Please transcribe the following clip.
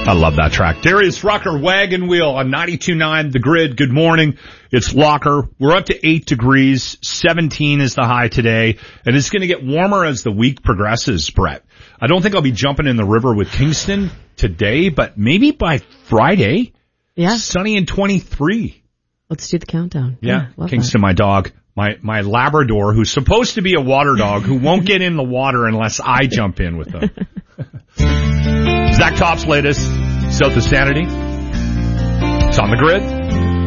I love that track. Darius Rucker, Wagon Wheel on 92.9 The Grid. Good morning. It's Locker. We're up to 8 degrees. 17 is the high today. And it's going to get warmer as the week progresses, Brett. I don't think I'll be jumping in the river with Kingston today, but maybe by Friday. Yeah. Sunny and 23. Let's do the countdown. Yeah. Kingston, my dog. My Labrador, who's supposed to be a water dog, who won't get in the water unless I jump in with them. Zach Top's latest, South of Sanity. It's on The Grid.